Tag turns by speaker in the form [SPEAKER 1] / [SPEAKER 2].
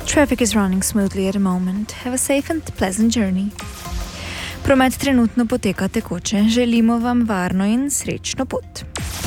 [SPEAKER 1] Traffic is running smoothly at the moment. Have a safe and pleasant journey. Promet trenutno poteka tekoče. Želimo vam varno in srečno pot.